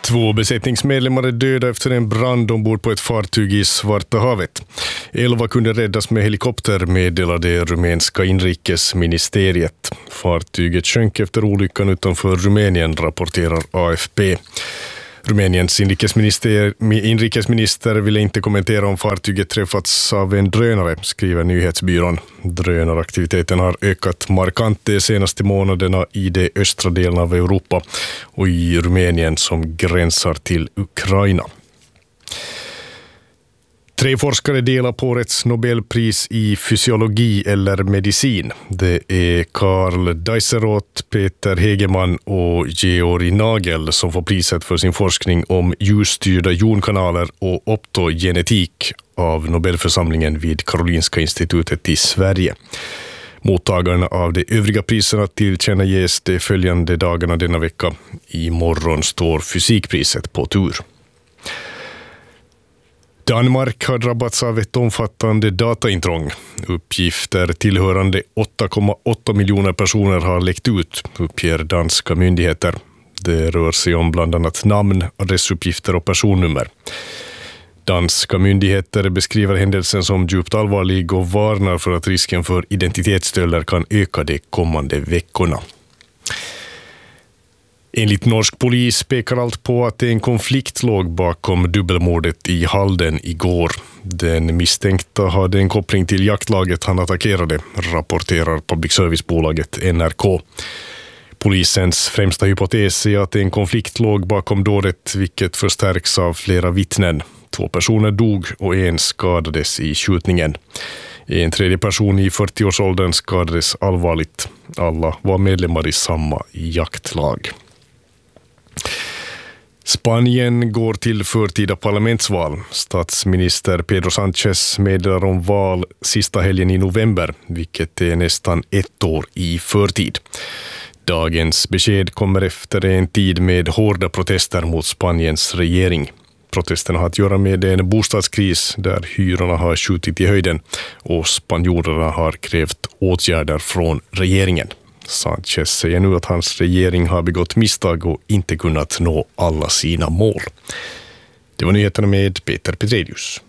2 besättningsmedlemmar är döda efter en brand ombord på ett fartyg i Svarta havet. 11 kunde räddas med helikopter, meddelade det rumänska inrikesministeriet. Fartyget sjönk efter olyckan utanför Rumänien, rapporterar AFP. Rumäniens inrikesminister ville inte kommentera om fartyget träffats av en drönare, skriver nyhetsbyrån. Drönaraktiviteten har ökat markant de senaste månaderna i de östra delarna av Europa och i Rumänien som gränsar till Ukraina. 3 forskare delar på årets Nobelpris i fysiologi eller medicin. Det är Karl Deisseroth, Peter Hegemann och Georg Nagel som får priset för sin forskning om ljusstyrda jonkanaler och optogenetik av Nobelförsamlingen vid Karolinska institutet i Sverige. Mottagarna av de övriga priserna tillkännages de följande dagarna denna vecka. Imorgon står fysikpriset på tur. Danmark har drabbats av ett omfattande dataintrång. Uppgifter tillhörande 8,8 miljoner personer har läckt ut, uppger danska myndigheter. Det rör sig om bland annat namn, adressuppgifter och personnummer. Danska myndigheter beskriver händelsen som djupt allvarlig och varnar för att risken för identitetsstölder kan öka de kommande veckorna. Enligt norsk polis pekar allt på att det är en konflikt låg bakom dubbelmordet i Halden igår. Den misstänkta hade en koppling till jaktlaget han attackerade, rapporterar public servicebolaget NRK. Polisens främsta hypotes är att en konflikt låg bakom dådet, vilket förstärks av flera vittnen. 2 personer dog och 1 skadades i skjutningen. En tredje person i 40-årsåldern skadades allvarligt. Alla var medlemmar i samma jaktlag. Spanien går till förtida parlamentsval. Statsminister Pedro Sánchez meddelar om val sista helgen i november, vilket är nästan 1 år i förtid. Dagens besked kommer efter en tid med hårda protester mot Spaniens regering. Protesterna har att göra med en bostadskris där hyrorna har skjutit i höjden och spanjorerna har krävt åtgärder från regeringen. Sánchez säger nu att hans regering har begått misstag och inte kunnat nå alla sina mål. Det var nyheterna med Peter Petrelius.